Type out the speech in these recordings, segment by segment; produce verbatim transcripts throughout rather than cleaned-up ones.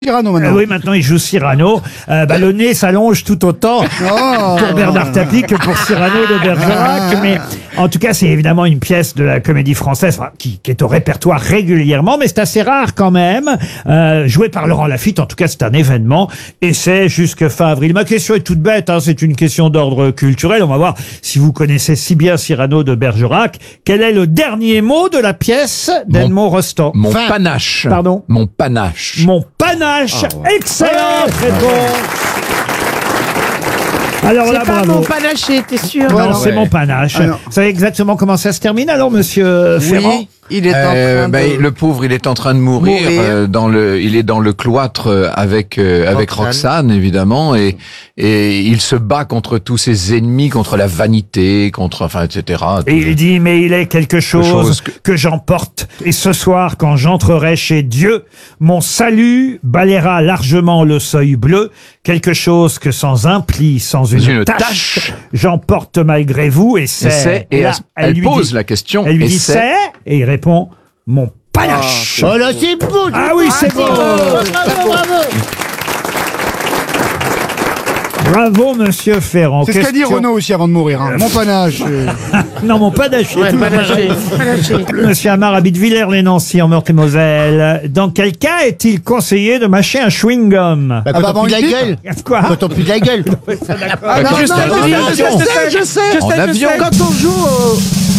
Cyrano maintenant. Euh, oui, maintenant il joue Cyrano. Euh, bah, le nez s'allonge tout autant Oh. pour Bernard Tapie que pour Cyrano de Bergerac. Mais en tout cas, c'est évidemment une pièce de la comédie française enfin, qui, qui est au répertoire régulièrement, mais c'est assez rare quand même. Euh, joué par Laurent Lafitte, en tout cas, c'est un événement et c'est jusque fin avril. Ma question est toute bête, hein, c'est une question d'ordre culturel. On va voir si vous connaissez si bien Cyrano de Bergerac. Quel est le dernier mot de la pièce d'Edmond Rostand? Mon Fin. panache. Pardon? Mon panache. Mon panache. Excellente réponse. Alors là, C'est pas bravo. mon panaché, t'es sûr? Non, Voilà. c'est Ouais. mon panache. Ah non. Vous savez exactement comment ça se termine alors, monsieur Ferrand? Oui, il est en Euh, train ben, de... le pauvre, il est en train de mourir. Mourir. euh, dans le, il est dans le cloître euh, avec euh, avec Roxane. Roxane, évidemment, et et il se bat contre tous ses ennemis, contre la vanité, contre enfin, et cetera. Et il dit, mais il est quelque chose, chose que, que- j'emporte. Et ce soir, quand j'entrerai chez Dieu, mon salut balayera largement le seuil bleu. Quelque chose que sans un pli, sans une, Une tache, tache. j'emporte malgré vous. Et Et c'est... c'est et là, elle, elle lui pose dit- la question. Elle lui et dit, c'est- c'est... Et il répond, mon panache. Oh là, c'est beau. Ah oui, c'est beau. Bravo, bravo. Bravo, monsieur Ferrand. C'est ce qu'a dit Question- Renaud aussi avant de mourir. Hein. Mon panache. euh. Non, mon panache. Ouais, panaché. Panaché. Monsieur Amar habite Villers-les-Nancy en Meurthe-et-Moselle. Dans quel cas est-il conseillé de mâcher un chewing-gum? Ah bah, bon, il gueule. Quoi? Quand on pue de la gueule. Ah, non, je non, sais, non, en non, avion. je sais, je sais. En avion. Quand on joue au,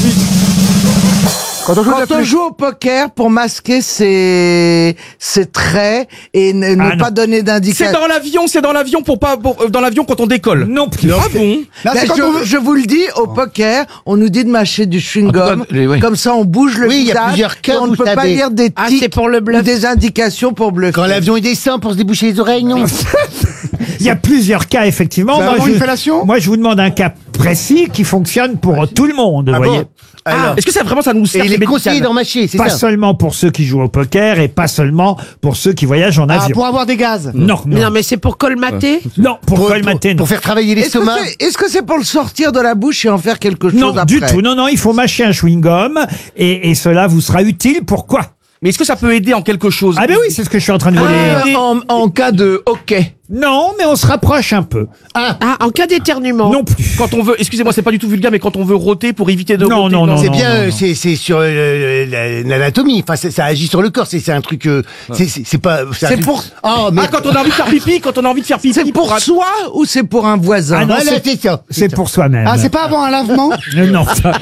Quand on joue de la quand on flûte. joue au poker pour masquer ses, ses traits et ne, ne Ah, pas non. donner C'est d'indication. dans l'avion, c'est dans l'avion pour pas pour- euh, dans l'avion quand on décolle. Non plus. Ah bon? Là, c'est Ben, quand je, on veut- je vous le dis, au poker, on nous dit de mâcher du chewing-gum. En tout cas, les- oui. Comme ça, on bouge le Oui, il y a visage. plusieurs cas, et on ne vous peut pas savez. lire des Ah, tics c'est pour le ou bluff. des indications pour bluffer. Quand l'avion il descend pour se déboucher les oreilles, non. Il y a plusieurs cas, effectivement. C'est Moi, vraiment je, une fellation moi, je vous demande un cas précis qui fonctionne pour tout le monde, vous Ah voyez. bon Alors. Est-ce que ça vraiment ça nous Et sert il de est médical? conseillé d'en mâcher, c'est Pas ça. seulement pour ceux qui jouent au poker et pas seulement pour ceux qui voyagent en Ah, avion. pour avoir des gaz. Non, non, Non, mais c'est pour colmater. non, pour, Pour, colmater, pour, non. pour faire travailler Est-ce que l'estomac. c'est est-ce que c'est pour le sortir de la bouche et en faire quelque chose Non, après? du tout. Non, non, il faut mâcher un chewing-gum et, et cela vous sera utile. Pourquoi? Mais est-ce que ça peut aider en quelque chose? Ah ben oui, c'est ce que je suis en train de vous dire. Euh, en, en cas de hockey. Non, mais on se rapproche un peu. Ah, en cas d'éternuement. Non plus. Quand on veut, excusez-moi, c'est pas du tout vulgaire, mais quand on veut rôter pour éviter de Non, rôter non, dans- non, C'est non, bien, non, euh, non. c'est c'est sur euh, la- l'anatomie. Enfin, c'est- ça agit sur le corps. C'est c'est un truc. euh, c'est c'est c'est pas. un C'est truc- pour- Oh, mais Ah, quand on a envie de faire pipi, quand on a envie de faire pipi. C'est pour soi ou c'est pour un voisin? Ah non, Voilà, c'est- c'est ça. C'est pour soi-même. Ah, c'est pas avant un lavement. Euh, Non, ça-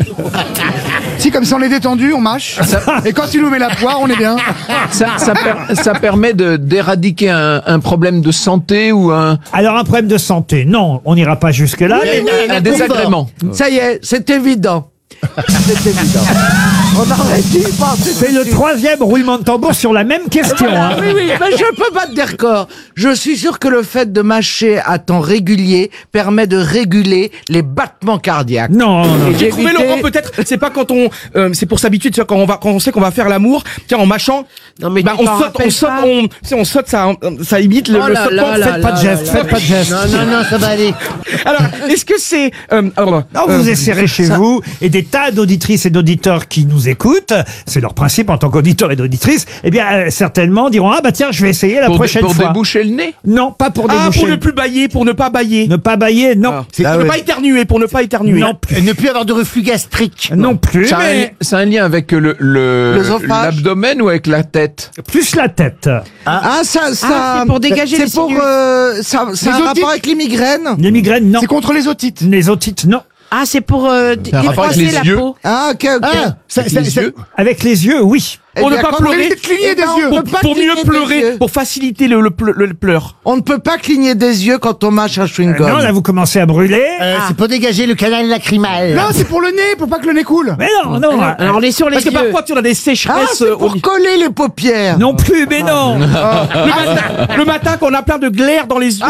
Si, comme ça on est détendu, on mâche. Et quand il nous met la poire, on est bien. Ça, ça, per- ça permet de d'éradiquer un, un problème de santé ou un, Alors un problème de santé, non, on n'ira pas jusque-là. mais- un désagrément. Ça y est, c'est évident. C'est évident. On aurait dû y penser C'est tout de le suite. troisième roulement de tambour sur la même question. hein. Oui, oui, mais je peux battre des records. Je suis sûr que le fait de mâcher à temps régulier permet de réguler les battements cardiaques. Non, non, non. Et J'ai trouvé d'éviter- Laurent, peut-être, c'est pas quand on, euh, c'est pour s'habituer, tu vois, quand on va, quand on sait qu'on va faire l'amour, tiens, en mâchant, Non, mais bah, tu on t'en saute, rappelles on saute, pas on, tu sais, on saute, ça, ça imite le, Oh le là sautement. là là Faites pas de geste, faites pas de geste. Non, non, non, ça va aller. Alors, est-ce que c'est, euh, alors, Non, euh, vous essayerez chez vous, et des tas d'auditrices et d'auditeurs qui nous écoutent, c'est leur principe en tant qu'auditeurs et d'auditrices, eh bien, euh, certainement diront, ah bah tiens, je vais essayer la Pour, prochaine pour fois. déboucher le nez. Non, pas pour ah, déboucher. pour ne plus bailler, pour ne pas bailler. Ne pas bailler, non. Ah. C'est- pour ah ne ouais. pas éternuer, pour ne pas éternuer. Non plus. Et ne plus avoir de reflux gastrique. Non plus, Ça a, un, mais ça a un lien avec le le- L'œsophage. l'abdomen ou avec la tête. plus la tête. Ah, ça, ça. Ah, c'est pour dégager les C'est pour, sinus. euh, ça, ça a un otites. rapport avec les migraines? Les migraines, non. C'est contre les otites. Les otites, non. Ah, c'est pour euh, d- un rapport avec défroisser les la yeux. peau. Ah, ok, ok. Ah, ça, Avec ça- les ça- yeux. Avec les yeux, oui. Eh Pour ne bien, pas quand Pour pleurer. éviter de cligner Eh des ben, yeux. on Pour, peut pas pour mieux cligner des pleurer, yeux. pour faciliter le, le, ple- le pleur. On ne peut pas cligner des yeux quand on mâche un chewing-gum. Non, là, vous commencez à brûler. Euh, C'est pour dégager le canal lacrymal. Non, c'est pour le nez, pour pas que le nez coule. Mais non, non. euh, Alors, on est sur les Parce que yeux. parfois, tu as des Ah, sécheresses c'est euh, au pour lit. coller les paupières. Non plus, mais non. Le matin, le matin, quand on a plein de glaire dans les yeux.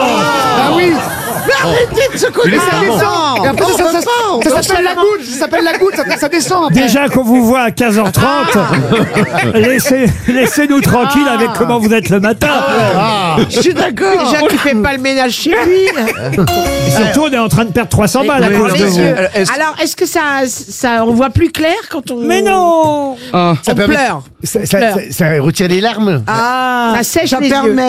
Ah oui. Mais arrêtez de se coller Ça les descend. dents. Et après, On ça, peut ça, pas, on ça peut s'appelle la goutte. Ça s'appelle la goutte. Ça, ça descend après. Déjà qu'on vous voit à quinze heures trente, laissez, laissez-nous tranquille avec comment vous êtes le matin. Je suis d'accord. Déjà qu'il fait pas le ménage chez lui. Et surtout, on est en train de perdre trois cents balles à Mais cause les de vous. yeux. Euh, est-ce- Alors, est-ce que ça, ça, on voit plus clair quand on. Mais non. Ça On permet- pleure. Ça, ça, ça, ça retire les larmes. Ah, Ça sèche ça les yeux. permet